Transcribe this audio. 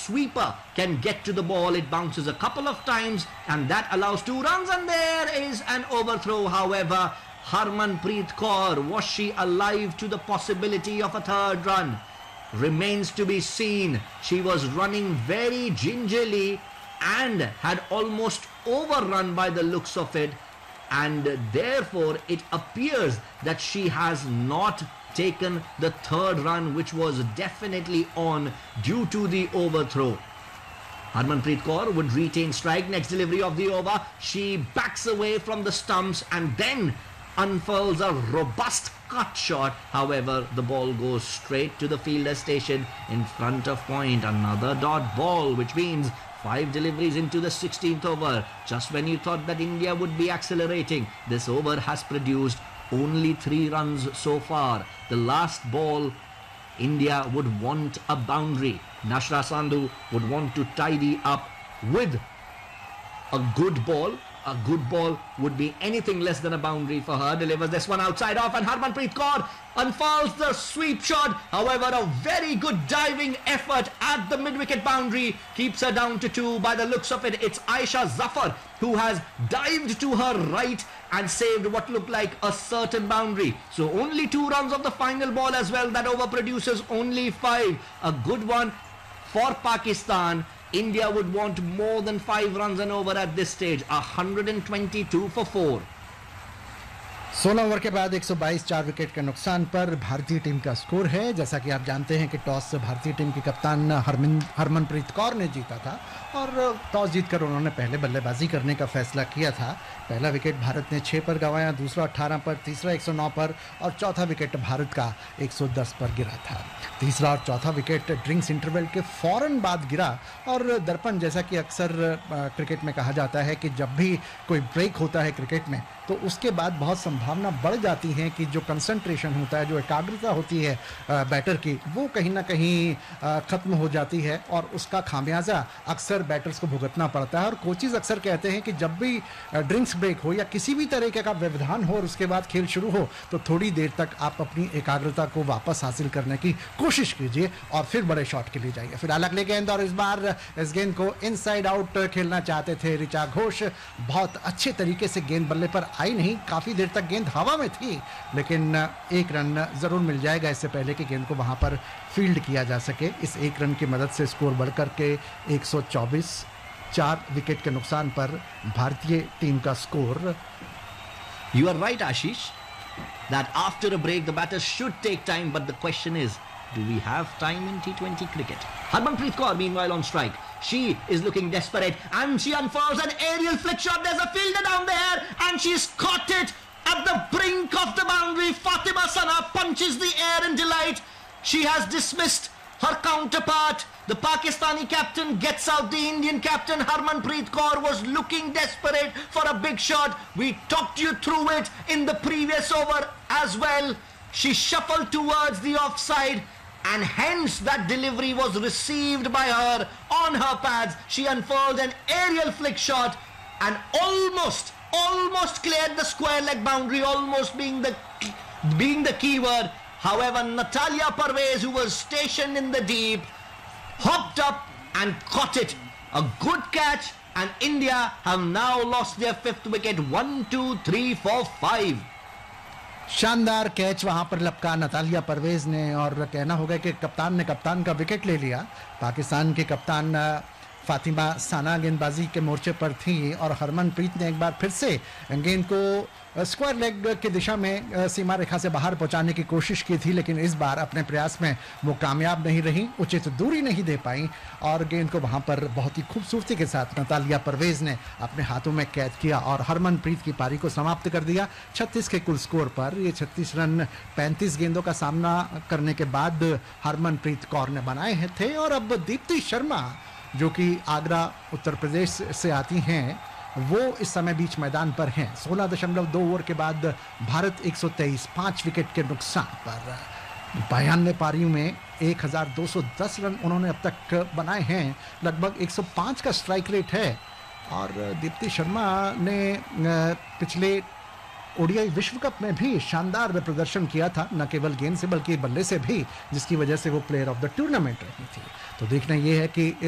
sweeper can get to the ball. It bounces a couple of times and that allows 2 runs, and there is an overthrow. However, Harmanpreet Kaur, was she alive to the possibility of a 3rd run? Remains to be seen. She was running very gingerly and had almost overrun by the looks of it, and therefore it appears that she has not taken the 3rd run, which was definitely on due to the overthrow. Harmanpreet Kaur would retain strike. Next delivery of the over, she backs away from the stumps and then unfurls a robust cut shot. However, the ball goes straight to the fielder station in front of point. Another dot ball, which means 5 deliveries into the 16th over. Just when you thought that India would be accelerating, this over has produced only 3 runs so far. The last ball, India would want a boundary. Nashra Sandhu would want to tidy up with a good ball. A good ball would be anything less than a boundary for her. Delivers this one outside off, and Harmanpreet Kaur unfurls the sweep shot. However, a very good diving effort at the mid-wicket boundary keeps her down to 2. By the looks of it, it's Aisha Zafar who has dived to her right and saved what looked like a certain boundary. So only 2 runs of the final ball as well. That over produces only 5. A good one for Pakistan. India would want more than 5 runs and over at this stage. 122 for 4. 16 over के बाद 122 4 wicket के नुकसान पर भारतीय team का score है। जैसा कि आप जानते हैं कि टॉस भारतीय टीम की कप्तान हरमनप्रीत कौर ने जीता था और टॉस जीतकर उन्होंने पहले बल्लेबाजी करने का फैसला किया था। पहला विकेट भारत ने 6 पर गंवाया, दूसरा 18 पर, तीसरा 109 पर और चौथा विकेट भारत का 110 पर गिरा था। तीसरा और चौथा विकेट ड्रिंक्स इंटरवल के फौरन बाद गिरा। और दर्पण, जैसा कि अक्सर क्रिकेट में कहा जाता है कि जब भी कोई ब्रेक होता है क्रिकेट में, तो उसके बाद बहुत संभावना बढ़ जाती है कि जो कंसंट्रेशन होता है, जो एकाग्रता होती है बैटर की, वो कहीं ना कहीं ख़त्म हो जाती है और उसका खामियाजा अक्सर बैटर्स को भुगतना पड़ता है। और कोचेज़ अक्सर कहते हैं कि जब भी ड्रिंक्स ब्रेक हो या किसी भी तरीके का व्यवधान हो और उसके बाद खेल शुरू हो, तो थोड़ी देर तक आप अपनी एकाग्रता को वापस हासिल करने की कोशिश कीजिए और फिर बड़े शॉट के लिए जाइए। फिर अगले गेंद, और इस बार इस गेंद को इनसाइड आउट खेलना चाहते थे ऋचा घोष। बहुत अच्छे तरीके से गेंद बल्ले पर आई नहीं, काफ़ी देर तक गेंद हवा में थी, लेकिन 1 रन ज़रूर मिल जाएगा इससे पहले कि गेंद को वहाँ पर फील्ड किया जा सके। इस 1 रन की मदद से स्कोर बढ़कर के 124, 4 विकेट के नुकसान पर भारतीय टीम का score. You are right, Ashish, that after a break the batters should take time, but the question is, do we have time in T20 cricket? Harmanpreet Kaur meanwhile on strike. She is looking desperate and she unfurls an aerial flick shot. There's a fielder down there and she's caught it at the brink of the boundary. Fatima Sana punches the air in delight. She has dismissed her counterpart. The Pakistani captain gets out. The Indian captain Harmanpreet Kaur was looking desperate for a big shot. We talked you through it in the previous over as well. She shuffled towards the offside, and hence that delivery was received by her on her pads. She unfurled an aerial flick shot and almost cleared the square leg boundary, almost being the key word. However, Natalia Parvez, who was stationed in the deep, hopped up and caught it. A good catch, and India have now lost their 5th wicket. 1, 2, 3, 4, 5. शानदार catch वहां पर लपका Natalia Parvez ने, और कहना होगा कि कप्तान ने कप्तान का विकेट ले लिया। पाकिस्तान के कप्तान फातिमा साना गेंदबाजी के मोर्चे पर थी और हरमनप्रीत ने एक बार फिर से गेंद को स्क्वायर लेग की दिशा में सीमा रेखा से बाहर पहुंचाने की कोशिश की थी, लेकिन इस बार अपने प्रयास में वो कामयाब नहीं रही, उचित दूरी नहीं दे पाई और गेंद को वहां पर बहुत ही खूबसूरती के साथ नतालिया परवेज ने अपने हाथों में कैद किया और हरमनप्रीत की पारी को समाप्त कर दिया 36 के कुल स्कोर पर। ये 36 रन 35 गेंदों का सामना करने के बाद हरमनप्रीत कौर ने बनाए थे। और अब दीप्ति शर्मा, जो कि आगरा उत्तर प्रदेश से आती हैं, वो इस समय बीच मैदान पर हैं। 16.2 ओवर के बाद भारत 123, 5 विकेट के नुकसान पर 92 पारियों में 1210 रन उन्होंने अब तक बनाए हैं। लगभग 105 का स्ट्राइक रेट है और दीप्ति शर्मा ने पिछले ओडीआई विश्व कप में भी शानदार प्रदर्शन किया था, न केवल गेंद से बल्कि बल्ले से भी, जिसकी वजह से वो प्लेयर ऑफ द टूर्नामेंट रही थी। तो देखना ये है कि